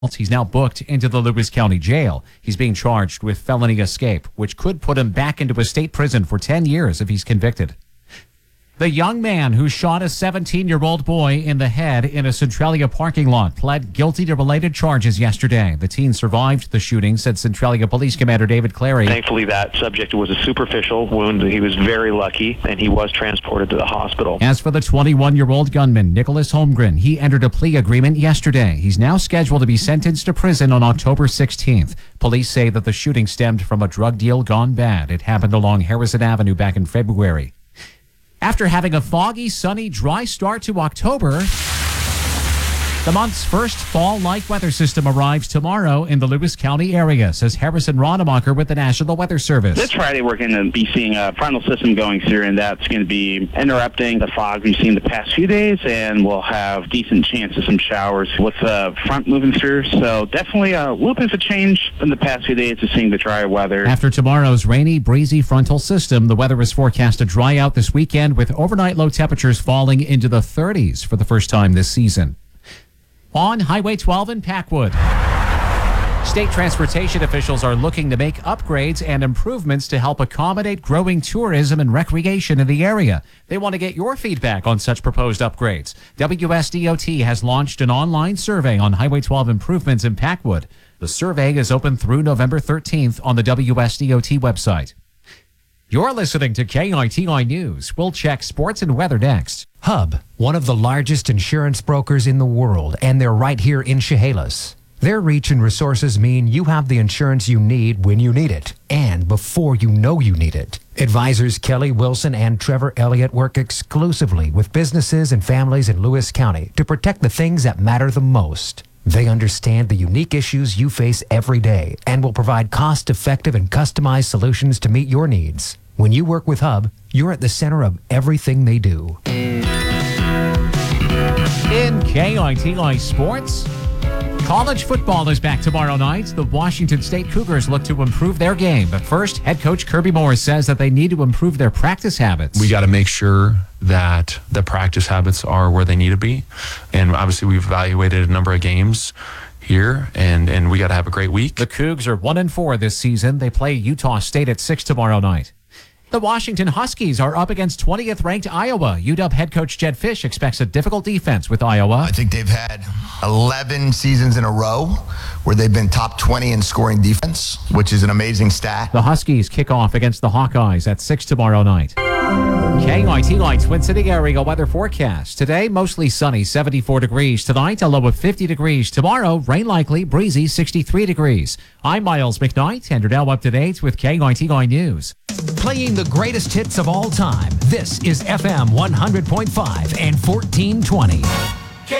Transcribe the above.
He's now booked into the Lewis County Jail. He's being charged with felony escape, which could put him back into a state prison for 10 years if he's convicted. The young man who shot a 17-year-old boy in the head in a Centralia parking lot pled guilty to related charges yesterday. The teen survived the shooting, said Centralia Police Commander David Clary. Thankfully, that subject was a superficial wound. He was very lucky, and he was transported to the hospital. As for the 21-year-old gunman, Nicholas Holmgren, he entered a plea agreement yesterday. He's now scheduled to be sentenced to prison on October 16th. Police say that the shooting stemmed from a drug deal gone bad. It happened along Harrison Avenue back in February. After having a foggy, sunny, dry start to October, the month's first fall-like weather system arrives tomorrow in the Lewis County area, says Harrison Rodemacher with the National Weather Service. This Friday, we're going to be seeing a frontal system going through, and that's going to be interrupting the fog we've seen the past few days, and we'll have decent chance of some showers with the front moving through. So definitely a little bit of a change in the past few days to seeing the drier weather. After tomorrow's rainy, breezy frontal system, the weather is forecast to dry out this weekend with overnight low temperatures falling into the 30s for the first time this season. On Highway 12 in Packwood, state transportation officials are looking to make upgrades and improvements to help accommodate growing tourism and recreation in the area. They want to get your feedback on such proposed upgrades. WSDOT has launched an online survey on Highway 12 improvements in Packwood. The survey is open through November 13th on the WSDOT website. You're listening to KITI News. We'll check sports and weather next. Hub, one of the largest insurance brokers in the world, and they're right here in Chehalis. Their reach and resources mean you have the insurance you need when you need it, and before you know you need it. Advisors Kelly Wilson and Trevor Elliott work exclusively with businesses and families in Lewis County to protect the things that matter the most. They understand the unique issues you face every day and will provide cost-effective and customized solutions to meet your needs. When you work with Hub, you're at the center of everything they do. In KITI Sports, college football is back tomorrow night. The Washington State Cougars look to improve their game. But first, head coach Kirby Morris says that they need to improve their practice habits. We got to make sure that the practice habits are where they need to be. And obviously, we've evaluated a number of games here, and we got to have a great week. The Cougs are 1-4 this season. They play Utah State at 6 tomorrow night. The Washington Huskies are up against 20th-ranked Iowa. UW head coach Jed Fish expects a difficult defense with Iowa. I think they've had 11 seasons in a row where they've been top 20 in scoring defense, which is an amazing stat. The Huskies kick off against the Hawkeyes at 6 tomorrow night. KITI Twin City area weather forecast. Today, mostly sunny, 74 degrees. Tonight, a low of 50 degrees. Tomorrow, rain likely, breezy, 63 degrees. I'm Miles McKnight, and you're now up to date with KITI News. Playing the greatest hits of all time. This is FM 100.5 and 1420.